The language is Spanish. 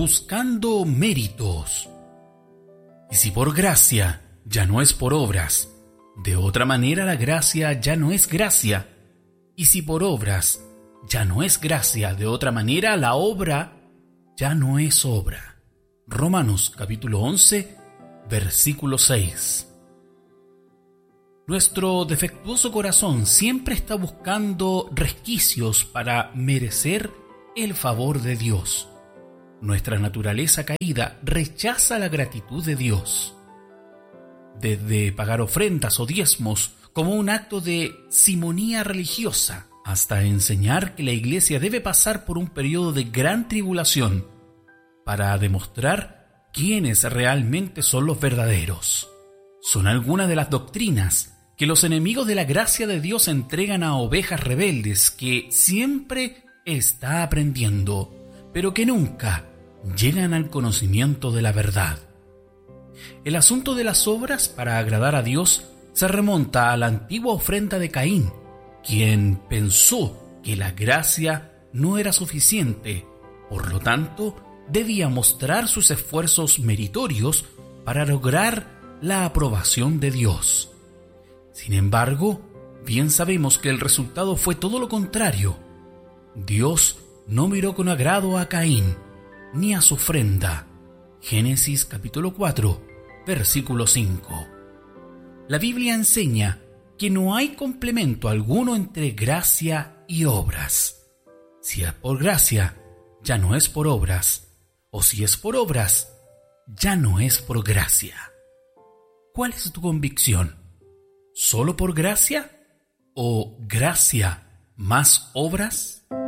buscando méritos. Y si por gracia, ya no es por obras. De otra manera la gracia ya no es gracia. Y si por obras, ya no es gracia. De otra manera la obra ya no es obra. Romanos capítulo 11, versículo 6. Nuestro defectuoso corazón siempre está buscando resquicios para merecer el favor de Dios. Nuestra naturaleza caída rechaza la gratitud de Dios. Desde pagar ofrendas o diezmos como un acto de simonía religiosa, hasta enseñar que la iglesia debe pasar por un periodo de gran tribulación para demostrar quiénes realmente son los verdaderos. Son algunas de las doctrinas que los enemigos de la gracia de Dios entregan a ovejas rebeldes que siempre está aprendiendo, pero que nunca llegan al conocimiento de la verdad. El asunto de las obras para agradar a Dios se remonta a la antigua ofrenda de Caín, quien pensó que la gracia no era suficiente, por lo tanto, debía mostrar sus esfuerzos meritorios para lograr la aprobación de Dios. Sin embargo, bien sabemos que el resultado fue todo lo contrario. Dios no miró con agrado a Caín, ni a su ofrenda. Génesis capítulo 4, versículo 5. La Biblia enseña que no hay complemento alguno entre gracia y obras. Si es por gracia, ya no es por obras. O si es por obras, ya no es por gracia. ¿Cuál es tu convicción? ¿Solo por gracia? ¿O gracia más obras?